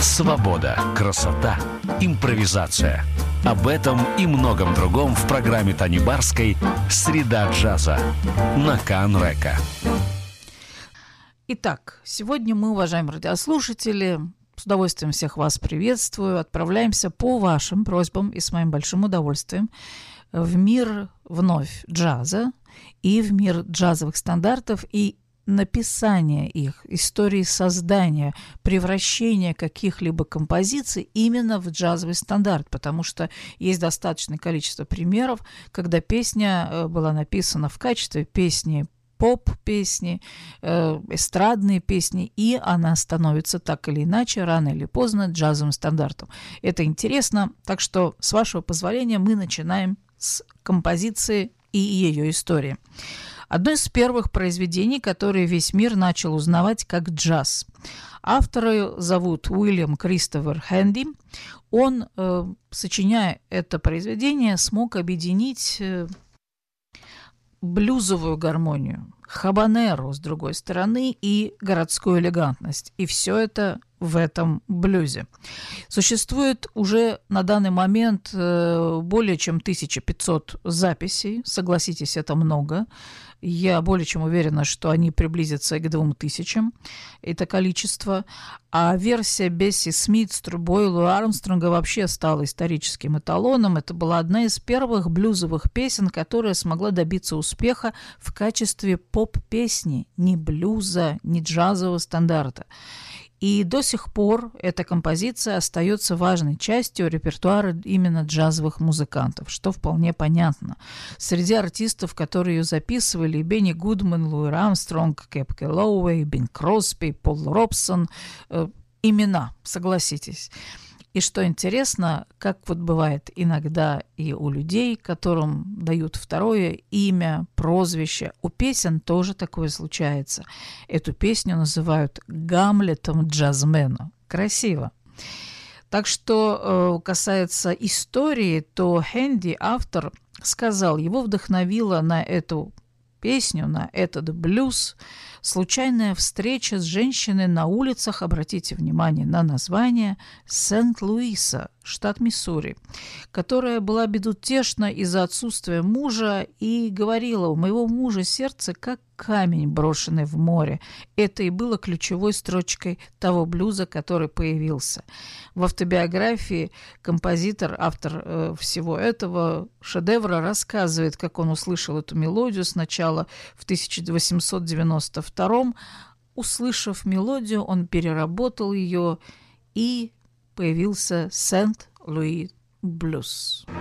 Свобода, красота, импровизация. Об этом и многом другом в программе Тани Барской «Среда джаза» на Канн-Река. Итак, сегодня мы, уважаемые радиослушатели, с удовольствием всех вас приветствую. Отправляемся по вашим просьбам и с моим большим удовольствием в мир вновь джаза и в мир джазовых стандартов и написания их, истории создания, превращения каких-либо композиций именно в джазовый стандарт, потому что есть достаточное количество примеров, когда песня была написана в качестве песни поп-песни, эстрадные песни, и она становится так или иначе, рано или поздно, джазовым стандартом. Это интересно, так что, с вашего позволения, мы начинаем с композиции и ее истории. Одно из первых произведений, которые весь мир начал узнавать как джаз. Автора зовут Уильям Кристофер Хэнди. Он, сочиняя это произведение, смог объединить блюзовую гармонию, хабанеру, с другой стороны, и городскую элегантность. И все это в этом блюзе. Существует уже на данный момент более чем 1500 записей. Согласитесь, это много. Я более чем уверена, что они приблизятся к 2000, это количество. А версия Бесси Смит с трубой Луи Армстронга вообще стала историческим эталоном. Это была одна из первых блюзовых песен, которая смогла добиться успеха в качестве поп-песни, не блюза, не джазового стандарта. И до сих пор эта композиция остается важной частью репертуара именно джазовых музыкантов, что вполне понятно. Среди артистов, которые ее записывали, Бенни Гудман, Луи Армстронг, Кэп Кэллоуэй, Бин Кросби, Пол Робсон, имена, согласитесь. И что интересно, как вот бывает иногда и у людей, которым дают второе имя, прозвище, у песен тоже такое случается. Эту песню называют «Гамлетом джазмена». Красиво. Так что касается истории, то Хэнди, автор, сказал, его вдохновило на эту песню, на этот блюз случайная встреча с женщиной на улицах, обратите внимание на название, Сент-Луиса, штат Миссури, которая была безутешна из-за отсутствия мужа и говорила: «У моего мужа сердце как камень, брошенный в море». Это и было ключевой строчкой того блюза, который появился. В автобиографии композитор, автор всего этого шедевра, рассказывает, как он услышал эту мелодию сначала в 1892-м. Услышав мелодию, он переработал ее, и появился Сент-Луи блюз.